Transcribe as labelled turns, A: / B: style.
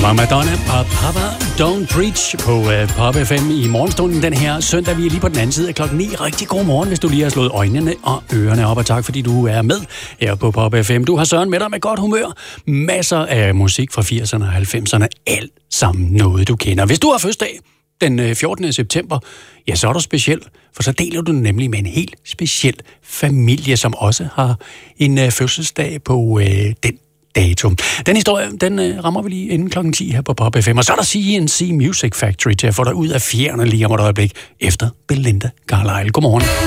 A: var Madonna og Papa Don't Preach på Pop FM i morgenstunden den her søndag. Vi er lige på den anden side af klokken 9. Rigtig god morgen, hvis du lige har slået øjnene og ørerne op. Og tak, fordi du er med her på Pop FM. Du har Søren med dig med godt humør. Masser af musik fra 80'erne og 90'erne. Alt sammen noget, du kender. Hvis du har fødselsdag den 14. september, ja, så er du speciel. For så deler du nemlig med en helt speciel familie, som også har en fødselsdag på den dato. Den historie, den rammer vi lige inden klokken 10 her på Pop FM. Og så er der CNC Music Factory til at få dig ud af fjerne lige om et øjeblik efter Belinda Carlisle. Godmorgen.